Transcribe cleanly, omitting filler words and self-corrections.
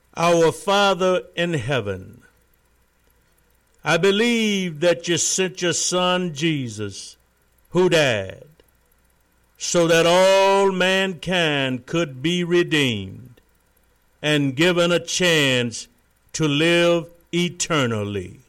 Our Father in heaven, I believe that you sent your Son Jesus, who died, so that all mankind could be redeemed and given a chance to live eternally.